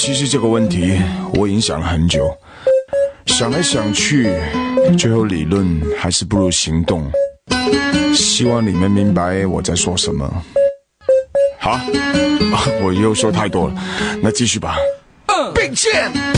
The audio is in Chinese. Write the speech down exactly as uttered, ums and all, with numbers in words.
其实这个问题我已经想了很久，想来想去，最后理论还是不如行动。希望你们明白我在说什么。好，我又说太多了，那继续吧。并肩。